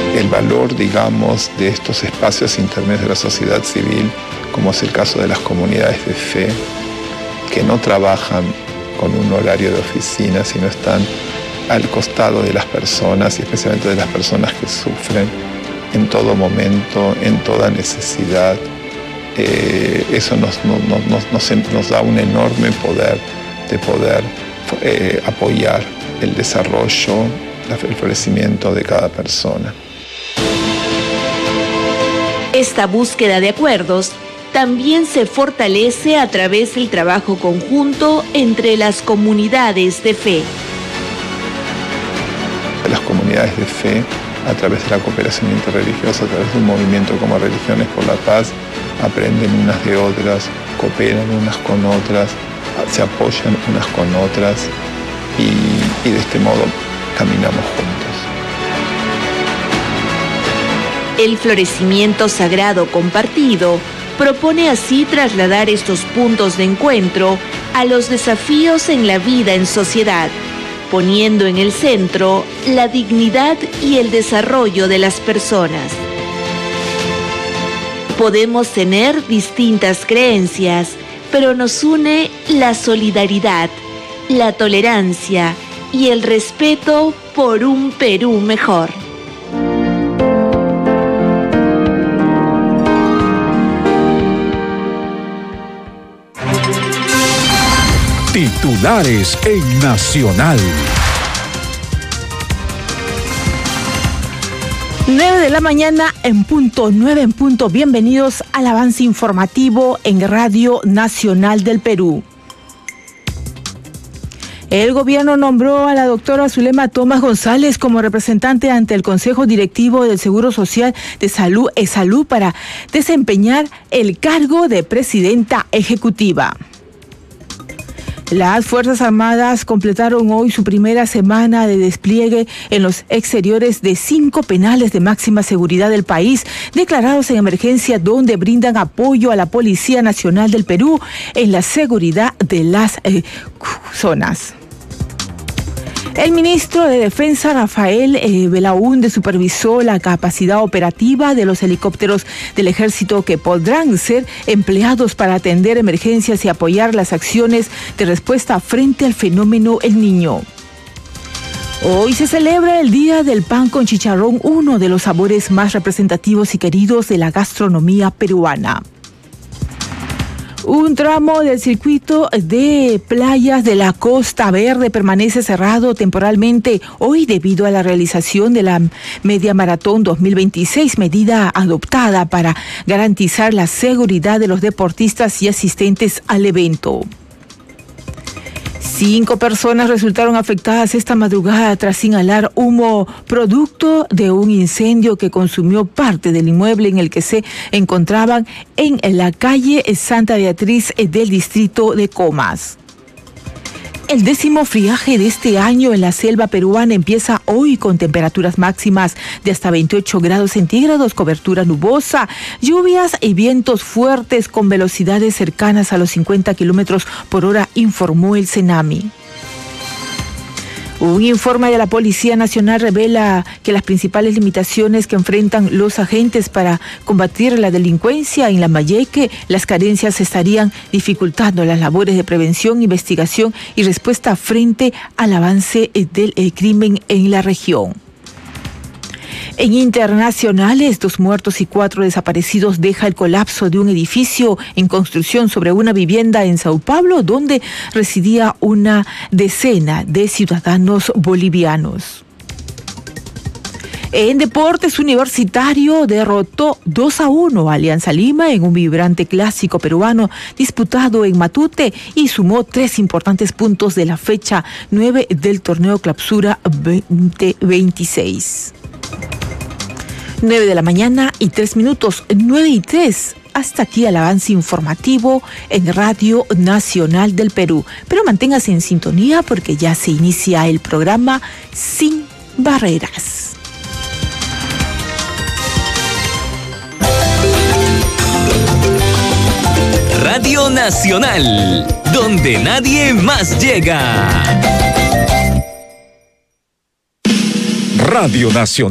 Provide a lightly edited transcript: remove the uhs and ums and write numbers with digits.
el valor, digamos, de estos espacios intermedios de la sociedad civil, como es el caso de las comunidades de fe, que no trabajan con un horario de oficina, sino están al costado de las personas, y especialmente de las personas que sufren en todo momento, en toda necesidad. Eso nos da un enorme poder de poder apoyar el desarrollo, el florecimiento de cada persona. Esta búsqueda de acuerdos también se fortalece a través del trabajo conjunto entre las comunidades de fe. Las comunidades de fe, a través de la cooperación interreligiosa, a través de un movimiento como Religiones por la Paz, aprenden unas de otras, cooperan unas con otras, se apoyan unas con otras y de este modo caminamos juntos. El florecimiento sagrado compartido propone así trasladar estos puntos de encuentro a los desafíos en la vida en sociedad, poniendo en el centro la dignidad y el desarrollo de las personas. Podemos tener distintas creencias, pero nos une la solidaridad, la tolerancia y el respeto por un Perú mejor. Titulares en Nacional. 9 de la mañana en punto, 9 en punto. Bienvenidos al avance informativo en Radio Nacional del Perú. El gobierno nombró a la doctora Zulema Tomás González como representante ante el Consejo Directivo del Seguro Social de Salud, ESalud, para desempeñar el cargo de presidenta ejecutiva. Las Fuerzas Armadas completaron hoy su primera semana de despliegue en los exteriores de 5 penales de máxima seguridad del país, declarados en emergencia, donde brindan apoyo a la Policía Nacional del Perú en la seguridad de las zonas. El ministro de Defensa, Rafael Belaúnde, supervisó la capacidad operativa de los helicópteros del Ejército que podrán ser empleados para atender emergencias y apoyar las acciones de respuesta frente al fenómeno El Niño. Hoy se celebra el Día del Pan con Chicharrón, uno de los sabores más representativos y queridos de la gastronomía peruana. Un tramo del circuito de playas de la Costa Verde permanece cerrado temporalmente hoy debido a la realización de la Media Maratón 2026, medida adoptada para garantizar la seguridad de los deportistas y asistentes al evento. 5 personas resultaron afectadas esta madrugada tras inhalar humo producto de un incendio que consumió parte del inmueble en el que se encontraban en la calle Santa Beatriz del distrito de Comas. El 10º friaje de este año en la selva peruana empieza hoy con temperaturas máximas de hasta 28 grados centígrados, cobertura nubosa, lluvias y vientos fuertes con velocidades cercanas a los 50 kilómetros por hora, informó el CENAMI. Un informe de la Policía Nacional revela que las principales limitaciones que enfrentan los agentes para combatir la delincuencia en Lambayeque, las carencias estarían dificultando las labores de prevención, investigación y respuesta frente al avance del crimen en la región. En internacionales, 2 muertos y 4 desaparecidos deja el colapso de un edificio en construcción sobre una vivienda en Sao Paulo, donde residía una decena de ciudadanos bolivianos. En deportes, Universitario derrotó 2-1 a Alianza Lima en un vibrante clásico peruano disputado en Matute y sumó 3 importantes puntos de la fecha 9 del torneo Clausura 2026. 9 de la mañana y 3 minutos, 9 y 3. Hasta aquí el avance informativo en Radio Nacional del Perú. Pero manténgase en sintonía porque ya se inicia el programa Sin Barreras. Radio Nacional, donde nadie más llega. Radio Nacional.